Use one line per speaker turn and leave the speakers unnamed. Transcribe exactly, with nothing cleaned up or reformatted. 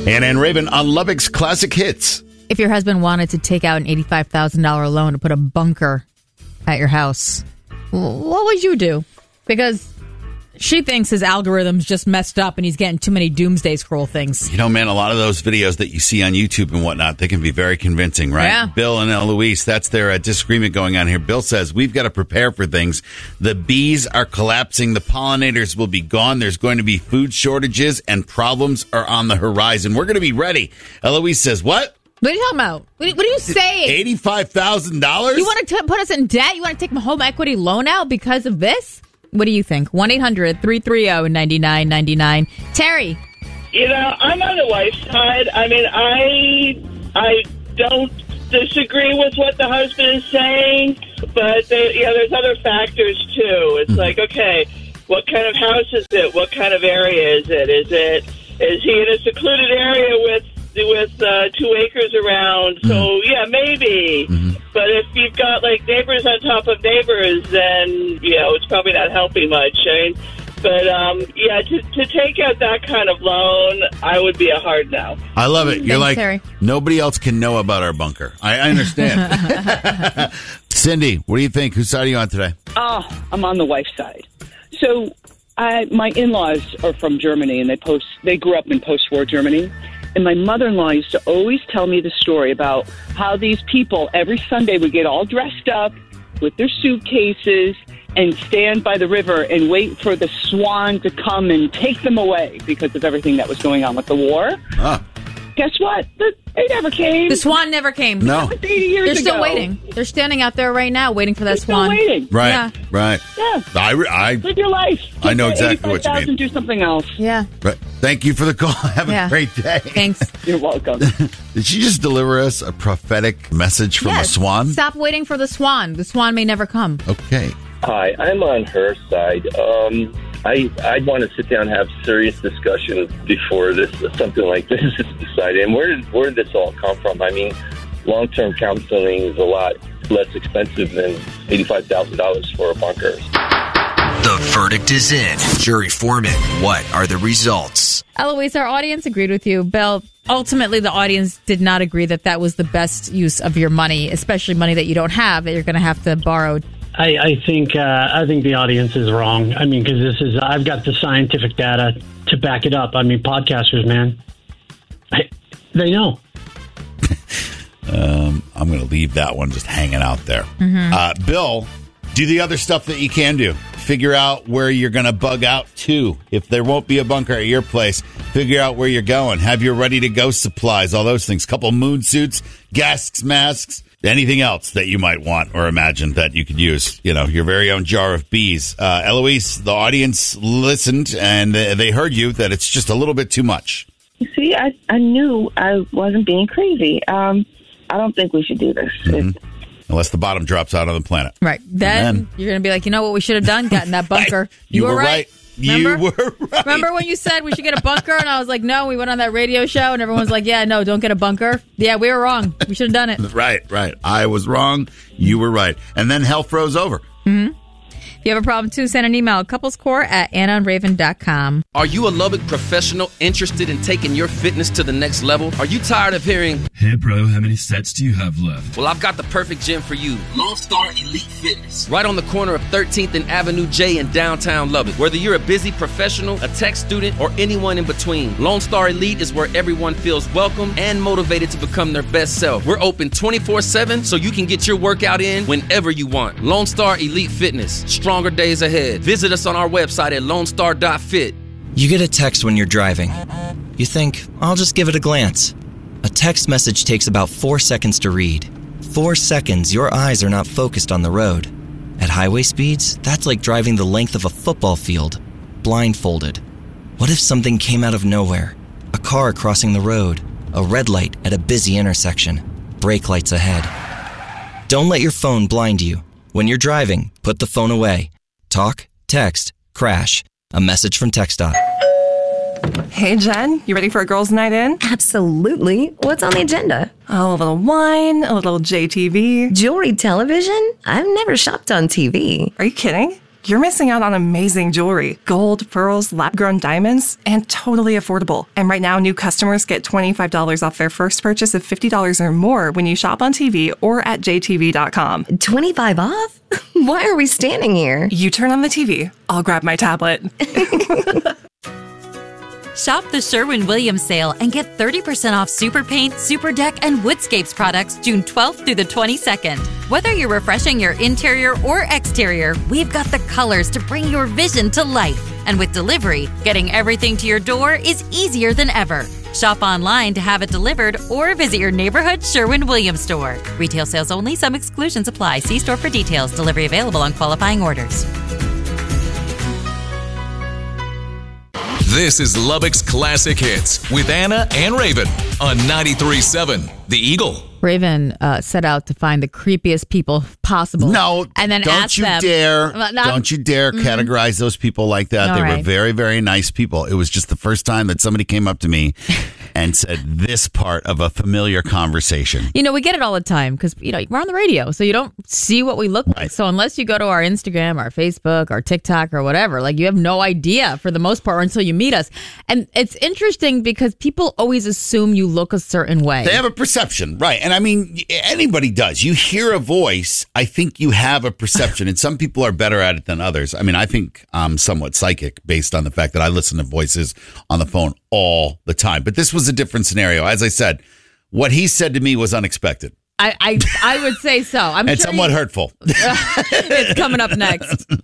Anna and Raven on Lubbock's Classic Hits.
If your husband wanted to take out an eighty-five thousand dollars loan to put a bunker at your house, what would you do? Because she thinks his algorithm's just messed up and he's getting too many doomsday scroll things.
You know, man, a lot of those videos that you see on YouTube and whatnot, they can be very convincing, right?
Yeah.
Bill and Eloise, that's their uh, disagreement going on here. Bill says, we've got to prepare for things. The bees are collapsing. The pollinators will be gone. There's going to be food shortages and problems are on the horizon. We're going to be ready. Eloise says, what?
What are you talking about? What are, what are you saying?
eighty-five thousand dollars?
You want to t- put us in debt? You want to take my home equity loan out because of this? What do you think? one eight hundred three three zero nine nine nine nine. Terry.
You know, I'm on the wife's side. I mean, I I don't disagree with what the husband is saying, but there, yeah, there's other factors too. It's like, okay, what kind of house is it? What kind of area is it? Is it is he in a secluded area with with uh, two acres around? So yeah, maybe. Mm-hmm. But if you've got like neighbors on top of neighbors, then you know it's probably not helping much. I mean, but um, yeah, to, to take out that kind of loan, I would be a hard no.
I love it. You're
Thanks,
like,
Terry.
Nobody else can know about our bunker. I, I understand. Cindy, what do you think? Whose side are you on today?
Oh, I'm on the wife's side. So I, my in-laws are from Germany, and they post. They grew up in post-war Germany. And my mother-in-law used to always tell me the story about how these people every Sunday would get all dressed up with their suitcases and stand by the river and wait for the swan to come and take them away because of everything that was going on with the war.
Huh.
Guess what? The, they never came.
The swan never came.
No.
That was eighty years
They're still
ago.
waiting. They're standing out there right now waiting for that
They're
swan.
still waiting.
Right,
Yeah.
right.
Yeah.
I, I,
Live your life.
I know
Take the
exactly what you mean.
eighty-five thousand, do something else.
Yeah.
right. Thank you for the call. Have a
Yeah.
great day.
Thanks.
You're welcome.
Did she just deliver us a prophetic message from
Yes.
a swan?
Stop waiting for the swan. The swan may never come.
Okay.
Hi, I'm on her side. Um, I I'd want to sit down and have serious discussion before this something like this is decided. And where did where did this all come from? I mean, long term counseling is a lot less expensive than eighty-five thousand dollars for a bunker.
The verdict is in. Jury foreman, what are the results?
Eloise, our audience agreed with you. Bill, ultimately, the audience did not agree that that was the best use of your money, especially money that you don't have, that you're going to have to borrow.
I, I think uh, I think the audience is wrong. I mean, because this is I've got the scientific data to back it up. I mean, podcasters, man, I, they know.
um, I'm going to leave that one just hanging out there. Mm-hmm. Uh, Bill, do the other stuff that you can do. Figure out where you're going to bug out to. If there won't be a bunker at your place, figure out where you're going. Have your ready-to-go supplies, all those things. Couple moon suits, gas masks, anything else that you might want or imagine that you could use. You know, your very own jar of bees. Uh, Eloise, the audience listened, and they heard you that it's just a little bit too much.
You see, I, I knew I wasn't being crazy. Um, I don't think we should do this.
Mm-hmm. Unless the bottom drops out on the planet.
Right. Then,
then
you're going to be like, you know what we should have done? Gotten that bunker.
You,
you
were
were right.
right. You
Remember?
were right.
Remember when you said we should get a bunker? And I was like, no, we went on that radio show and everyone was like, yeah, no, don't get a bunker. Yeah, we were wrong. We should have done it.
Right, right. I was wrong. You were right. And then hell froze over.
Mm-hmm. If you have a problem, too, send an email, couplescore at anna and raven dot com.
Are you a Lubbock professional interested in taking your fitness to the next level? Are you tired of hearing,
"Hey, bro, how many sets do you have left?"
Well, I've got the perfect gym for you. Lone Star Elite Fitness. Right on the corner of thirteenth and Avenue J in downtown Lubbock. Whether you're a busy professional, a tech student, or anyone in between, Lone Star Elite is where everyone feels welcome and motivated to become their best self. We're open twenty-four seven so you can get your workout in whenever you want. Lone Star Elite Fitness. Stronger days ahead. Visit us on our website at lone star dot fit.
You get a text when you're driving. You think, I'll just give it a glance. A text message takes about four seconds to read. Four seconds, your eyes are not focused on the road. At highway speeds, that's like driving the length of a football field, blindfolded. What if something came out of nowhere? A car crossing the road, a red light at a busy intersection, brake lights ahead. Don't let your phone blind you. When you're driving, put the phone away. Talk, text, crash. A message from TxDOT.
Hey, Jen, you ready for a girls' night in?
Absolutely. What's on the agenda?
Oh, a little wine, a little J T V.
Jewelry television? I've never shopped on T V.
Are you kidding? You're missing out on amazing jewelry, gold, pearls, lab-grown diamonds, and totally affordable. And right now, new customers get twenty-five dollars off their first purchase of fifty dollars or more when you shop on T V or at j t v dot com.
twenty-five off? Why are we standing here?
You turn on the T V. I'll grab my tablet.
Shop the Sherwin-Williams sale and get thirty percent off Super Paint, Super Deck, and Woodscapes products June twelfth through the twenty-second. Whether you're refreshing your interior or exterior, we've got the colors to bring your vision to life. And with delivery, getting everything to your door is easier than ever. Shop online to have it delivered or visit your neighborhood Sherwin-Williams store. Retail sales only. Some exclusions apply. See store for details. Delivery available on qualifying orders.
This is Lubbock's Classic Hits with Anna and Raven on ninety-three point seven The Eagle.
Raven uh, set out to find the creepiest people possible.
No,
and then
don't
ask
you
them,
dare,
Well, no,
don't you dare
Mhm.
categorize those people like that.
All
they were
right.
very, very nice people. It was just the first time that somebody came up to me and said this part of a familiar conversation.
You know, we get it all the time because, you know, we're on the radio, so you don't see what we look like. So unless you go to our Instagram, our Facebook, our TikTok, or whatever, like you have no idea for the most part until you meet us. And it's interesting because people always assume you look a certain way.
They have a perception, right? And I mean, anybody does. You hear a voice, I think you have a perception, and some people are better at it than others. I mean, I think I'm somewhat psychic based on the fact that I listen to voices on the phone all the time. But this was a different scenario. As I said, what he said to me was unexpected.
I, I, I would say so. I'm
and
sure
somewhat
you-
hurtful.
It's coming up next.